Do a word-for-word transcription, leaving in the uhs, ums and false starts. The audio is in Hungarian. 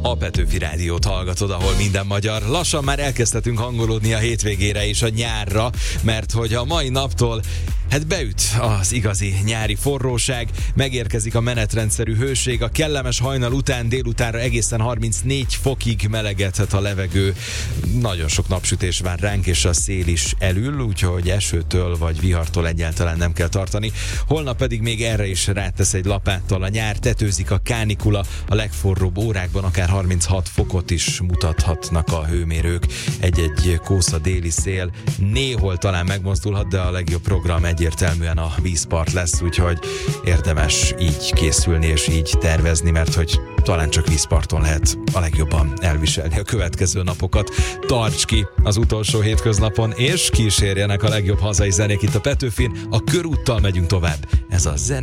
A Petőfi Rádiót hallgatod, ahol minden magyar. Lassan már elkezdhetünk hangolódni a hétvégére és a nyárra, mert hogy a mai naptól hát beüt az igazi nyári forróság, megérkezik a menetrendszerű hőség, a kellemes hajnal után délutánra egészen harmincnégy fokig melegedhet a levegő. Nagyon sok napsütés vár ránk, és a szél is elül, úgyhogy esőtől vagy vihartól egyáltalán nem kell tartani. Holnap pedig még erre is rátesz egy lapáttal a nyár, tetőzik a kánikula, a legforróbb órákban akár harminchat fokot is mutathatnak a hőmérők. Egy-egy kósza déli szél néhol talán megmozdulhat, de a legjobb program egyértelműen a vízpart lesz, úgyhogy érdemes így készülni és így tervezni, mert hogy talán csak vízparton lehet a legjobban elviselni a következő napokat. Tarts ki az utolsó hétköznapon, és kísérjenek a legjobb hazai zenék itt a Petőfin. A körúttal megyünk tovább. Ez a zene